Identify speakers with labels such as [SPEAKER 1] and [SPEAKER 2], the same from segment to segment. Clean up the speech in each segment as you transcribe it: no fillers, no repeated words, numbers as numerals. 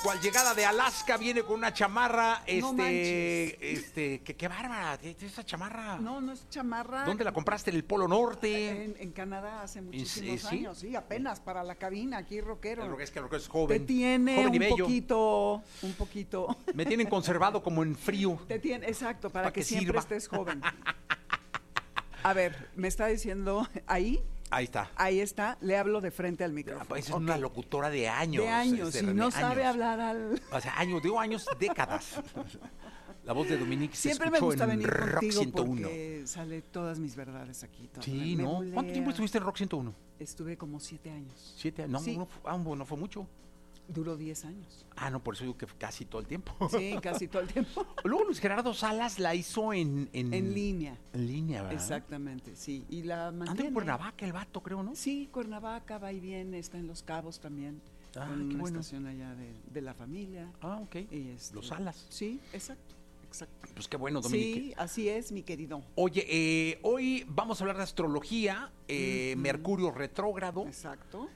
[SPEAKER 1] cual llegada de Alaska, viene con una chamarra,
[SPEAKER 2] No manches.
[SPEAKER 1] qué bárbara, esa chamarra.
[SPEAKER 2] No, no es chamarra.
[SPEAKER 1] ¿Dónde la compraste? ¿En el Polo Norte?
[SPEAKER 2] En Canadá hace muchísimos
[SPEAKER 1] ¿sí?
[SPEAKER 2] años, sí, apenas para la cabina, aquí rockero.
[SPEAKER 1] Es que el rockero es joven.
[SPEAKER 2] Te tiene
[SPEAKER 1] joven y bello.
[SPEAKER 2] un poquito.
[SPEAKER 1] Me tienen conservado como en frío.
[SPEAKER 2] Te tiene, exacto, para que siempre
[SPEAKER 1] sirva.
[SPEAKER 2] estés joven. A ver, me está diciendo ahí.
[SPEAKER 1] Ahí está.
[SPEAKER 2] Ahí está, le hablo de frente al micrófono.
[SPEAKER 1] Es una locutora de años.
[SPEAKER 2] De años, si no sabe hablar
[SPEAKER 1] O sea, años, décadas. La voz de Dominique se
[SPEAKER 2] Siempre me
[SPEAKER 1] escuchó
[SPEAKER 2] gusta
[SPEAKER 1] en
[SPEAKER 2] venir
[SPEAKER 1] Rock
[SPEAKER 2] contigo
[SPEAKER 1] 101.
[SPEAKER 2] porque sale todas mis verdades aquí.
[SPEAKER 1] Sí, ¿no? ¿Cuánto tiempo estuviste en Rock 101?
[SPEAKER 2] Estuve como 7 años.
[SPEAKER 1] 7 años.
[SPEAKER 2] Sí.
[SPEAKER 1] No fue mucho.
[SPEAKER 2] Duró 10 años.
[SPEAKER 1] No, por eso digo que casi todo el tiempo.
[SPEAKER 2] Sí, casi todo el tiempo.
[SPEAKER 1] Luego Luis Gerardo Salas la hizo en
[SPEAKER 2] línea.
[SPEAKER 1] En línea, ¿verdad?
[SPEAKER 2] Exactamente, sí. Y la
[SPEAKER 1] Anda
[SPEAKER 2] mantiene.
[SPEAKER 1] en Cuernavaca el vato, creo, ¿no?
[SPEAKER 2] Sí, Cuernavaca, va y viene, está en Los Cabos también. Con
[SPEAKER 1] qué
[SPEAKER 2] una
[SPEAKER 1] bueno.
[SPEAKER 2] estación allá de la familia.
[SPEAKER 1] Ok.
[SPEAKER 2] Y
[SPEAKER 1] Los Salas.
[SPEAKER 2] Sí, exacto.
[SPEAKER 1] Pues qué bueno, Dominique.
[SPEAKER 2] Sí, así es, mi querido.
[SPEAKER 1] Oye, hoy vamos a hablar de astrología, Mercurio retrógrado.
[SPEAKER 2] Exacto.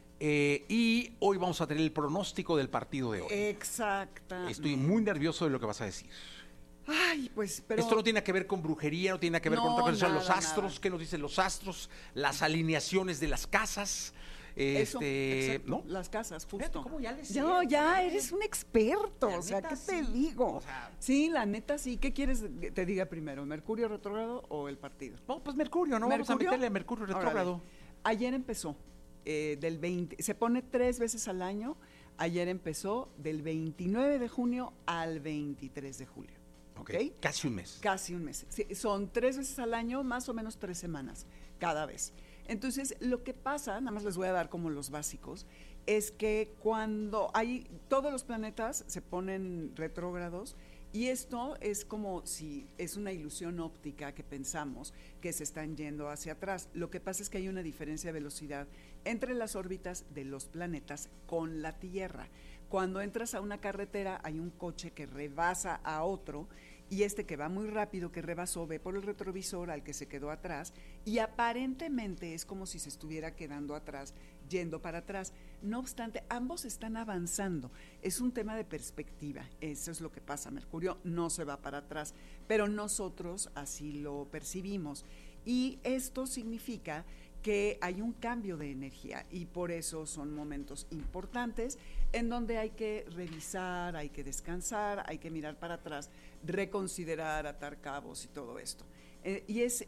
[SPEAKER 1] Y hoy vamos a tener el pronóstico del partido de hoy.
[SPEAKER 2] Exacta.
[SPEAKER 1] Estoy muy nervioso de lo que vas a decir.
[SPEAKER 2] Ay, pues, pero...
[SPEAKER 1] Esto no tiene que ver con brujería, no tiene nada que ver con otra cosa. Son los
[SPEAKER 2] nada,
[SPEAKER 1] astros,
[SPEAKER 2] nada.
[SPEAKER 1] ¿qué nos dicen los astros? Las alineaciones de las casas.
[SPEAKER 2] Eso, exacto,
[SPEAKER 1] ¿no?
[SPEAKER 2] las casas, justo.
[SPEAKER 1] Fíjate cómo ya le sé,
[SPEAKER 2] No, ya
[SPEAKER 1] ¿sabes?
[SPEAKER 2] eres un experto,
[SPEAKER 1] La
[SPEAKER 2] o sea,
[SPEAKER 1] neta,
[SPEAKER 2] ¿qué te
[SPEAKER 1] sí.
[SPEAKER 2] digo?
[SPEAKER 1] O sea,
[SPEAKER 2] sí, la neta sí. ¿Qué quieres que te diga primero, Mercurio retrógrado o el partido?
[SPEAKER 1] no, pues Mercurio, ¿no? Vamos a meterle a Mercurio retrógrado.
[SPEAKER 2] Órale. Ayer empezó del 20, se pone 3 veces al año. Ayer empezó del 29 de junio al 23 de julio. ¿Ok?
[SPEAKER 1] Casi un mes.
[SPEAKER 2] Casi un mes. Sí, son 3 veces al año, más o menos 3 semanas cada vez. Entonces, lo que pasa, nada más les voy a dar como los básicos, es que cuando todos los planetas se ponen retrógrados, y esto es como si es una ilusión óptica que pensamos que se están yendo hacia atrás. Lo que pasa es que hay una diferencia de velocidad entre las órbitas de los planetas con la Tierra. Cuando entras a una carretera hay un coche que rebasa a otro, y este que va muy rápido, que rebasó, ve por el retrovisor al que se quedó atrás, y aparentemente es como si se estuviera quedando atrás, yendo para atrás. No obstante, ambos están avanzando. Es un tema de perspectiva. Eso es lo que pasa. Mercurio no se va para atrás, pero nosotros así lo percibimos. Y esto significa que hay un cambio de energía, y por eso son momentos importantes en donde hay que revisar, hay que descansar, hay que mirar para atrás, reconsiderar, atar cabos y todo esto. Y es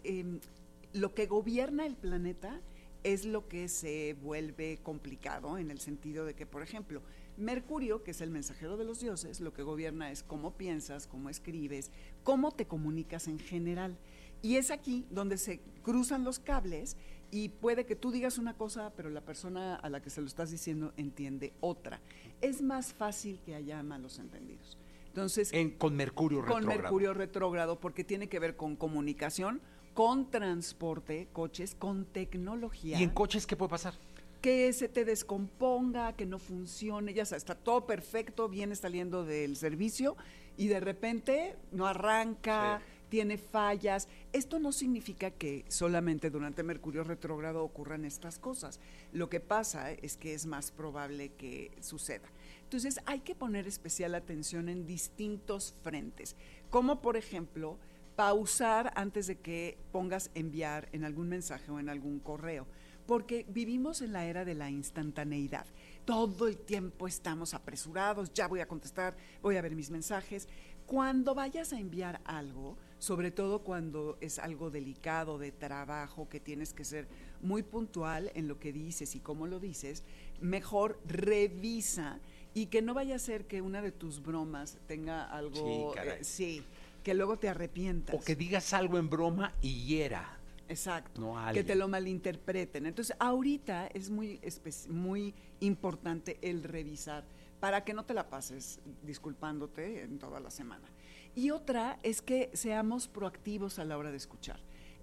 [SPEAKER 2] lo que gobierna el planeta es lo que se vuelve complicado, en el sentido de que, por ejemplo, Mercurio, que es el mensajero de los dioses, lo que gobierna es cómo piensas, cómo escribes, cómo te comunicas en general. Y es aquí donde se cruzan los cables, y puede que tú digas una cosa, pero la persona a la que se lo estás diciendo entiende otra. Es más fácil que haya malos entendidos. Entonces,
[SPEAKER 1] con Mercurio retrógrado.
[SPEAKER 2] Con Mercurio retrógrado, porque tiene que ver con comunicación, con transporte, coches, con tecnología.
[SPEAKER 1] ¿Y en coches qué puede pasar?
[SPEAKER 2] Que se te descomponga, que no funcione, ya sabes, está todo perfecto, viene saliendo del servicio y de repente no arranca, tiene fallas. Esto no significa que solamente durante Mercurio retrógrado ocurran estas cosas. Lo que pasa es que es más probable que suceda. Entonces hay que poner especial atención en distintos frentes, como por ejemplo pausar antes de que pongas enviar en algún mensaje o en algún correo, porque vivimos en la era de la instantaneidad. Todo el tiempo estamos apresurados, ya voy a contestar, voy a ver mis mensajes. Cuando vayas a enviar algo, sobre todo cuando es algo delicado de trabajo, que tienes que ser muy puntual en lo que dices y cómo lo dices, mejor revisa, y que no vaya a ser que una de tus bromas tenga algo, que luego te arrepientas.
[SPEAKER 1] O que digas algo en broma y hiera.
[SPEAKER 2] Exacto,
[SPEAKER 1] no
[SPEAKER 2] que te lo malinterpreten. Entonces, ahorita es muy importante el revisar para que no te la pases disculpándote en toda la semana. Y otra es que seamos proactivos a la hora de escuchar.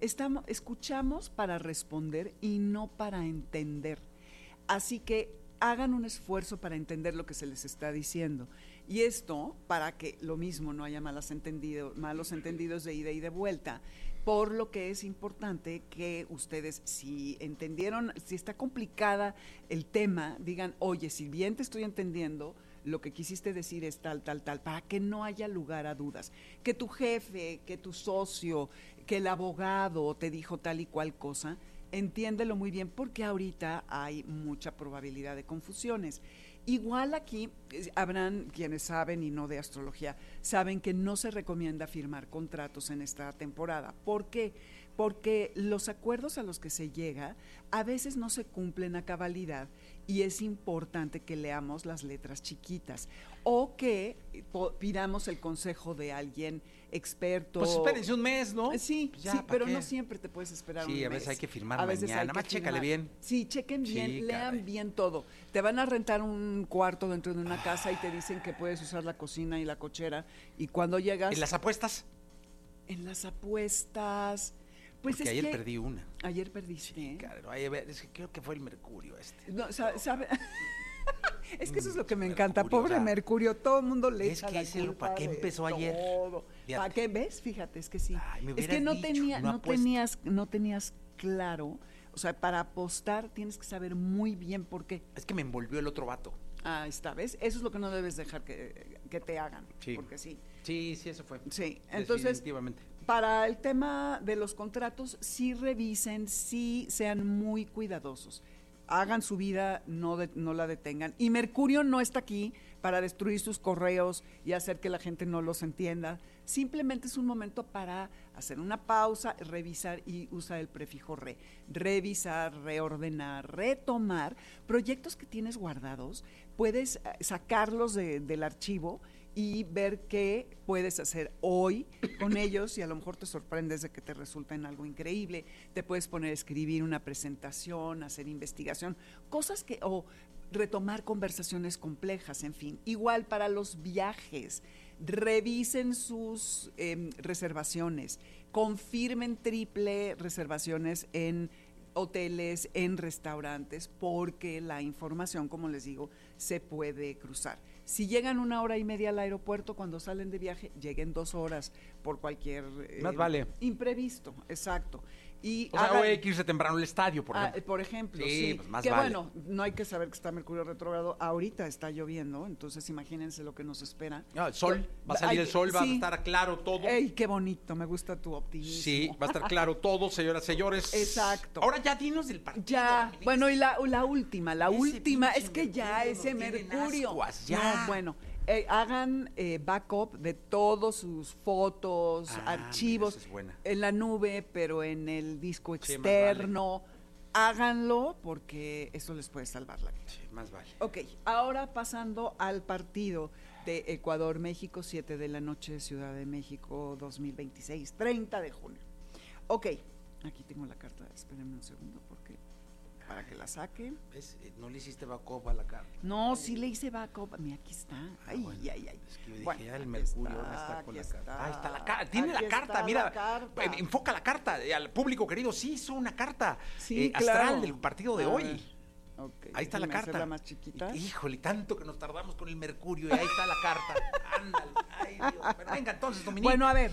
[SPEAKER 2] Escuchamos para responder y no para entender. Así que hagan un esfuerzo para entender lo que se les está diciendo. Y esto para que lo mismo no haya malos entendidos de ida y de vuelta. Por lo que es importante que ustedes, si entendieron, si está complicada el tema, digan, oye, si bien te estoy entendiendo, lo que quisiste decir es tal, tal, tal, para que no haya lugar a dudas. Que tu jefe, que tu socio, que el abogado te dijo tal y cual cosa, entiéndelo muy bien porque ahorita hay mucha probabilidad de confusiones. Igual aquí habrán quienes saben y no de astrología, saben que no se recomienda firmar contratos en esta temporada. ¿Por qué? Porque los acuerdos a los que se llega a veces no se cumplen a cabalidad y es importante que leamos las letras chiquitas o que pidamos el consejo de alguien experto.
[SPEAKER 1] Pues espérense un mes, ¿no?
[SPEAKER 2] Sí,
[SPEAKER 1] Pues ya,
[SPEAKER 2] sí,
[SPEAKER 1] ¿para
[SPEAKER 2] pero
[SPEAKER 1] qué?
[SPEAKER 2] no siempre te puedes esperar un mes.
[SPEAKER 1] Sí, a veces hay que firmar
[SPEAKER 2] A veces
[SPEAKER 1] mañana.
[SPEAKER 2] hay
[SPEAKER 1] Nada
[SPEAKER 2] que
[SPEAKER 1] más chécale
[SPEAKER 2] firmar.
[SPEAKER 1] bien.
[SPEAKER 2] Sí, chequen bien,
[SPEAKER 1] Sí,
[SPEAKER 2] lean
[SPEAKER 1] caray.
[SPEAKER 2] bien todo. Te van a rentar un cuarto dentro de una casa y te dicen que puedes usar la cocina y la cochera y cuando llegas
[SPEAKER 1] ¿En las apuestas?
[SPEAKER 2] en las apuestas, pues
[SPEAKER 1] Porque
[SPEAKER 2] es
[SPEAKER 1] ayer
[SPEAKER 2] que
[SPEAKER 1] perdí una.
[SPEAKER 2] ayer perdiste. ¿Eh?
[SPEAKER 1] Claro, ay, a ver, es que creo que fue el Mercurio este.
[SPEAKER 2] No, sabe es que eso es lo que me
[SPEAKER 1] Mercurio,
[SPEAKER 2] encanta, pobre
[SPEAKER 1] o sea,
[SPEAKER 2] Mercurio, todo el mundo le
[SPEAKER 1] es
[SPEAKER 2] echa
[SPEAKER 1] que
[SPEAKER 2] la
[SPEAKER 1] ese lo-
[SPEAKER 2] culpa
[SPEAKER 1] ¿para qué
[SPEAKER 2] de
[SPEAKER 1] empezó ayer?
[SPEAKER 2] todo.
[SPEAKER 1] Fíjate.
[SPEAKER 2] ¿Para qué ves? Fíjate, es que sí.
[SPEAKER 1] Ay, me
[SPEAKER 2] Es que
[SPEAKER 1] hubieras
[SPEAKER 2] no
[SPEAKER 1] dicho,
[SPEAKER 2] tenía,
[SPEAKER 1] no
[SPEAKER 2] no
[SPEAKER 1] apuesto.
[SPEAKER 2] tenías claro, o sea, para apostar tienes que saber muy bien por qué.
[SPEAKER 1] Es que me envolvió el otro vato.
[SPEAKER 2] Ah, está, ¿ves? Eso es lo que no debes dejar que te hagan,
[SPEAKER 1] Sí.
[SPEAKER 2] porque sí.
[SPEAKER 1] Sí, sí, eso fue.
[SPEAKER 2] Sí, entonces,
[SPEAKER 1] Definitivamente.
[SPEAKER 2] para el tema de los contratos, sí revisen, sí sean muy cuidadosos. Hagan su vida, no la detengan. Y Mercurio no está aquí para destruir sus correos y hacer que la gente no los entienda. Simplemente es un momento para hacer una pausa, revisar y usar el prefijo re. Revisar, reordenar, retomar. Proyectos que tienes guardados, puedes sacarlos del archivo y ver qué puedes hacer hoy con ellos y a lo mejor te sorprendes de que te resulta en algo increíble. Te puedes poner a escribir una presentación, hacer investigación, cosas que, o retomar conversaciones complejas, en fin. Igual para los viajes, revisen sus reservaciones, confirmen triple reservaciones en hoteles, en restaurantes, porque la información, como les digo, se puede cruzar. Si llegan 1 hora y media al aeropuerto, cuando salen de viaje, lleguen 2 horas por cualquier
[SPEAKER 1] Más vale.
[SPEAKER 2] imprevisto, exacto. Y
[SPEAKER 1] O sea, hoy hay que irse temprano al estadio, por ejemplo.
[SPEAKER 2] por ejemplo,
[SPEAKER 1] Sí,
[SPEAKER 2] sí.
[SPEAKER 1] pues más
[SPEAKER 2] que
[SPEAKER 1] vale.
[SPEAKER 2] bueno, no hay que saber que está Mercurio retrógrado. Ahorita está lloviendo, entonces imagínense lo que nos espera.
[SPEAKER 1] Ah, el sol, va a salir el sol, va a estar claro todo.
[SPEAKER 2] ¡Ey, qué bonito! Me gusta tu optimismo.
[SPEAKER 1] Sí, va a estar claro todo, señoras, señores.
[SPEAKER 2] Exacto.
[SPEAKER 1] Ahora ya dinos del partido.
[SPEAKER 2] Ya,
[SPEAKER 1] Dominique.
[SPEAKER 2] bueno, y la última,
[SPEAKER 1] Ese pinche
[SPEAKER 2] es que ya
[SPEAKER 1] Mercurio
[SPEAKER 2] ese
[SPEAKER 1] nos tiene en
[SPEAKER 2] Mercurio.
[SPEAKER 1] ascuas, ya.
[SPEAKER 2] No, bueno, hagan backup de todos sus fotos,
[SPEAKER 1] Ah,
[SPEAKER 2] archivos
[SPEAKER 1] mira, esa es buena.
[SPEAKER 2] en la nube, pero en el disco
[SPEAKER 1] Sí, más
[SPEAKER 2] externo. Háganlo porque eso les puede salvar la vida.
[SPEAKER 1] Sí, más vale.
[SPEAKER 2] Ok, ahora pasando al partido de Ecuador-México, 7 de la noche, Ciudad de México, 2026, 30 de junio. Ok, aquí tengo la carta, espérenme un segundo porque para que la saque.
[SPEAKER 1] ¿Ves? No le hiciste backup a la carta.
[SPEAKER 2] No, sí le hice backup, mira, aquí está. Ay,
[SPEAKER 1] bueno.
[SPEAKER 2] ay, ay.
[SPEAKER 1] Es que yo dije,
[SPEAKER 2] Bueno,
[SPEAKER 1] ya el
[SPEAKER 2] aquí
[SPEAKER 1] Mercurio no está con la
[SPEAKER 2] aquí
[SPEAKER 1] carta.
[SPEAKER 2] está.
[SPEAKER 1] Ahí está la carta, tiene
[SPEAKER 2] Aquí
[SPEAKER 1] la carta,
[SPEAKER 2] está
[SPEAKER 1] mira.
[SPEAKER 2] la carta.
[SPEAKER 1] Enfoca la carta al público querido. Sí, hizo una carta
[SPEAKER 2] Sí,
[SPEAKER 1] astral
[SPEAKER 2] claro.
[SPEAKER 1] del partido de
[SPEAKER 2] A
[SPEAKER 1] hoy.
[SPEAKER 2] ver, ok,
[SPEAKER 1] Ahí está la
[SPEAKER 2] déjenme
[SPEAKER 1] carta.
[SPEAKER 2] hacerla más chiquita.
[SPEAKER 1] Híjole, tanto que nos tardamos con el Mercurio y ahí está la carta. Ándale. Ay, Dios. Pero venga, entonces, Dominique.
[SPEAKER 2] Bueno, a ver,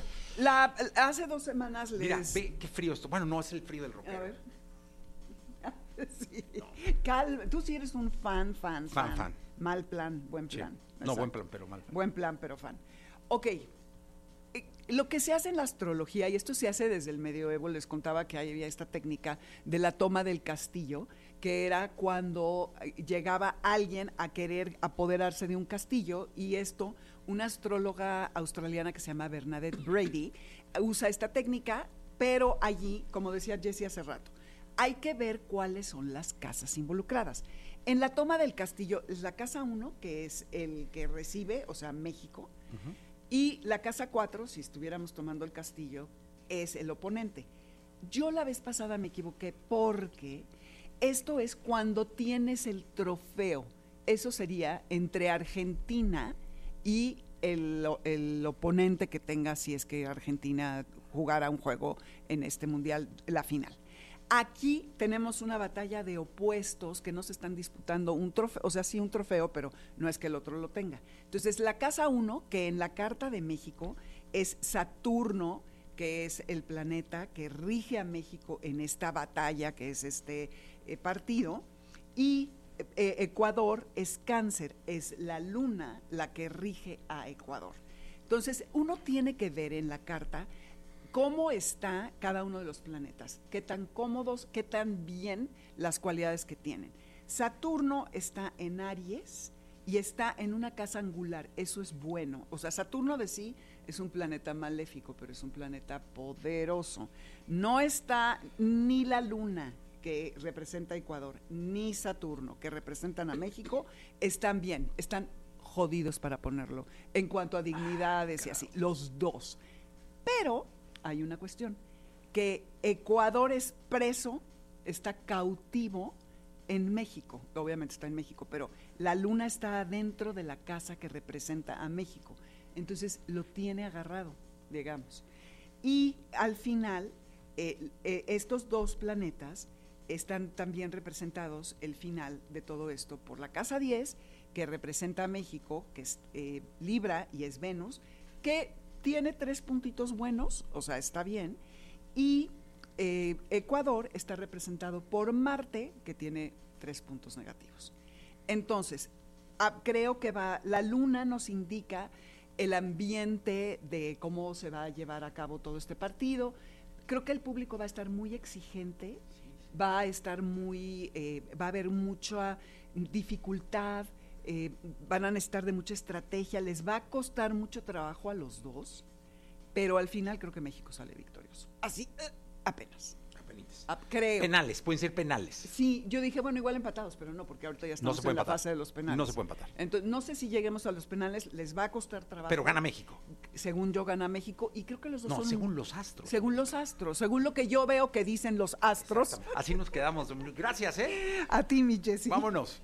[SPEAKER 2] hace 2 semanas les...
[SPEAKER 1] Mira, ve qué frío esto. Bueno, no es el frío del
[SPEAKER 2] A
[SPEAKER 1] rockero.
[SPEAKER 2] ver. Sí. Tú sí eres un fan.
[SPEAKER 1] Fan.
[SPEAKER 2] Mal plan, buen
[SPEAKER 1] Sí.
[SPEAKER 2] plan.
[SPEAKER 1] No,
[SPEAKER 2] Exacto.
[SPEAKER 1] buen plan, pero mal plan.
[SPEAKER 2] Buen plan, pero fan. Ok. Lo que se hace en la astrología, y esto se hace desde el medioevo, les contaba que había esta técnica de la toma del castillo, que era cuando llegaba alguien a querer apoderarse de un castillo, y esto, una astróloga australiana que se llama Bernadette Brady, usa esta técnica, pero allí, como decía Jessie hace rato, hay que ver cuáles son las casas involucradas. En la toma del castillo es la casa 1, que es el que recibe, o sea, México, y la casa 4, si estuviéramos tomando el castillo, es el oponente. Yo la vez pasada me equivoqué porque esto es cuando tienes el trofeo. Eso sería entre Argentina y el oponente que tenga, si es que Argentina jugara un juego en este mundial, la final. Aquí tenemos una batalla de opuestos que no se están disputando un trofeo, o sea, sí un trofeo, pero no es que el otro lo tenga. Entonces, la casa 1, que en la carta de México es Saturno, que es el planeta que rige a México en esta batalla, que es este partido, y Ecuador es Cáncer, es la luna la que rige a Ecuador. Entonces, uno tiene que ver en la carta cómo está cada uno de los planetas, qué tan cómodos, qué tan bien las cualidades que tienen. Saturno está en Aries y está en una casa angular, eso es bueno. O sea, Saturno de sí es un planeta maléfico, pero es un planeta poderoso. No está ni la luna, que representa a Ecuador, ni Saturno, que representan a México, están bien, están jodidos, para ponerlo, en cuanto a dignidades y así, los dos. Pero hay una cuestión, que Ecuador es preso, está cautivo en México, obviamente está en México, pero la luna está dentro de la casa que representa a México, entonces lo tiene agarrado, digamos. Y al final, estos dos planetas están también representados, el final de todo esto, por la casa 10, que representa a México, que es Libra y es Venus, que tiene 3 puntitos buenos, o sea, está bien, y Ecuador está representado por Marte, que tiene 3 puntos negativos. Entonces, creo que la luna nos indica el ambiente de cómo se va a llevar a cabo todo este partido. Creo que el público va a estar muy exigente, va a estar va a haber mucha dificultad, van a necesitar de mucha estrategia, les va a costar mucho trabajo a los dos, pero al final creo que México sale victorioso. Así, apenas. Creo.
[SPEAKER 1] Penales, pueden ser penales.
[SPEAKER 2] Sí, yo dije, bueno, igual empatados, pero no, porque ahorita ya estamos en la fase de los penales.
[SPEAKER 1] No se puede empatar.
[SPEAKER 2] Entonces, no sé si lleguemos a los penales, les va a costar trabajo.
[SPEAKER 1] Pero gana México.
[SPEAKER 2] Según yo, gana México, y creo que los dos son...
[SPEAKER 1] según los astros.
[SPEAKER 2] Según los astros, según lo que yo veo que dicen los astros.
[SPEAKER 1] Así nos quedamos. Gracias,
[SPEAKER 2] A ti, mi Jessy.
[SPEAKER 1] Vámonos.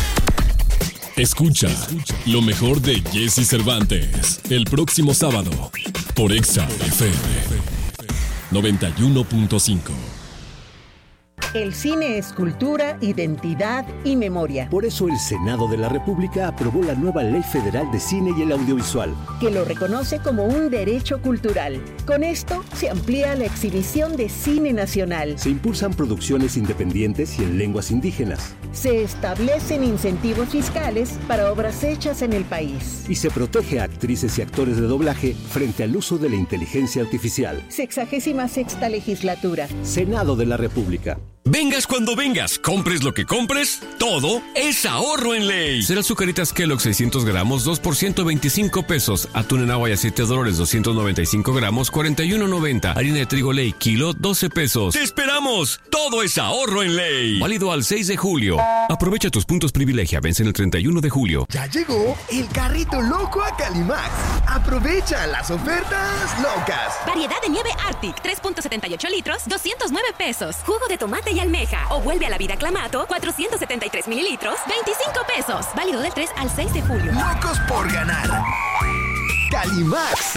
[SPEAKER 3] Escucha lo mejor de Jessy Cervantes el próximo sábado por Exa FM 91.5.
[SPEAKER 4] El cine es cultura, identidad y memoria.
[SPEAKER 5] Por eso el Senado de la República aprobó la nueva Ley Federal de Cine y el Audiovisual,
[SPEAKER 4] que lo reconoce como un derecho cultural. Con esto se amplía la exhibición de cine nacional.
[SPEAKER 5] Se impulsan producciones independientes y en lenguas indígenas.
[SPEAKER 4] Se establecen incentivos fiscales para obras hechas en el país.
[SPEAKER 5] Y se protege a actrices y actores de doblaje frente al uso de la inteligencia artificial.
[SPEAKER 4] 66ª legislatura.
[SPEAKER 5] Senado de la República.
[SPEAKER 3] Vengas cuando vengas, compres lo que compres, todo es ahorro en ley. Cereal Zucaritas Kellogg's 600 gramos, 2 por 125 pesos. Atún en agua y aceite Dolores 295 gramos, 41.90. Harina de trigo Ley, kilo, 12 pesos. ¡Te esperamos! Todo es ahorro en ley. Válido al 6 de julio. Aprovecha tus puntos privilegia, vencen el 31 de julio.
[SPEAKER 6] Ya llegó el carrito loco a Calimax. Aprovecha las ofertas locas.
[SPEAKER 7] Variedad de nieve Arctic, 3.78 litros, 209 pesos. Jugo de tomate y almeja o vuelve a la vida Clamato, 473 mililitros, 25 pesos. Válido del 3 al 6 de julio.
[SPEAKER 6] Locos por ganar. Calimax.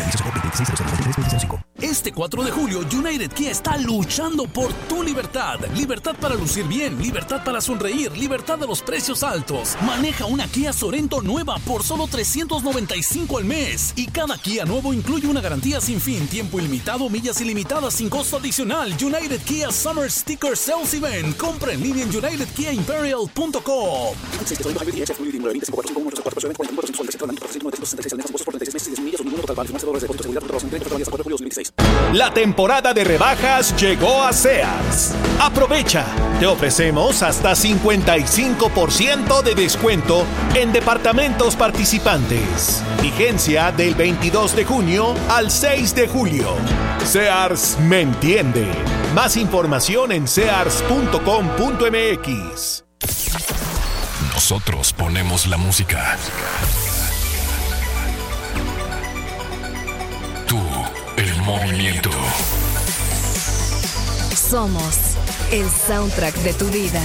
[SPEAKER 8] Este 4 de julio, United Kia está luchando por tu libertad. Libertad para lucir bien, libertad para sonreír, libertad a los precios altos. Maneja una Kia Sorento nueva por solo $395 al mes. Y cada Kia nuevo incluye una garantía sin fin, tiempo ilimitado, millas ilimitadas sin costo adicional. United Kia Summer Sticker Sales Event. Compra en línea en unitedkiaimperial.com.
[SPEAKER 9] La temporada de rebajas llegó a Sears. Aprovecha, te ofrecemos hasta 55% de descuento en departamentos participantes. Vigencia del 22 de junio al 6 de julio. Sears me entiende. Más información en sears.com.mx.
[SPEAKER 3] Nosotros ponemos la música. Tú, el movimiento.
[SPEAKER 10] Somos el soundtrack de tu vida.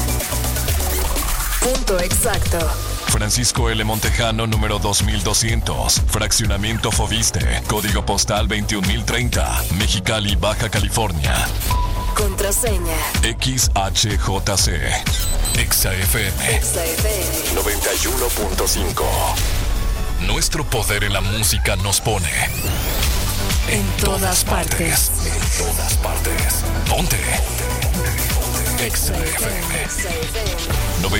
[SPEAKER 10] Punto exacto.
[SPEAKER 3] Francisco L. Montejano, número 2200. Fraccionamiento Fobiste. Código postal 21030. Mexicali, Baja California.
[SPEAKER 10] Contraseña.
[SPEAKER 3] XHJC. Exa FM. 91.5. Nuestro poder en la música nos pone en todas partes. En todas partes. Ponte. Exa FM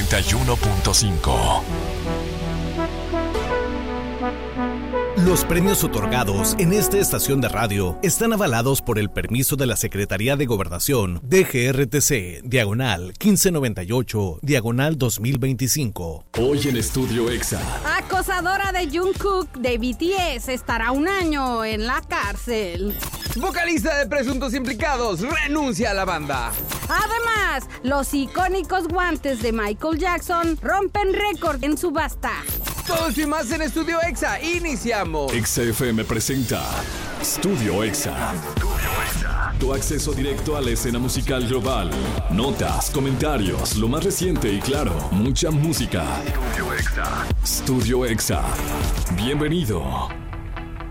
[SPEAKER 3] 91.5.
[SPEAKER 11] Los premios otorgados en esta estación de radio están avalados por el permiso de la Secretaría de Gobernación DGRTC, diagonal 1598, diagonal 2025.
[SPEAKER 3] Hoy en Estudio Exa.
[SPEAKER 12] Acosadora de Jungkook de BTS estará 1 año en la cárcel.
[SPEAKER 13] Vocalista de presuntos implicados renuncia a la banda.
[SPEAKER 12] Además, los icónicos guantes de Michael Jackson rompen récord en subasta.
[SPEAKER 13] Todo esto y más en Estudio Exa. Iniciamos.
[SPEAKER 3] Exa FM presenta Estudio Exa. Tu acceso directo a la escena musical global. Notas, comentarios, lo más reciente y claro, mucha música. Estudio Exa. Bienvenido.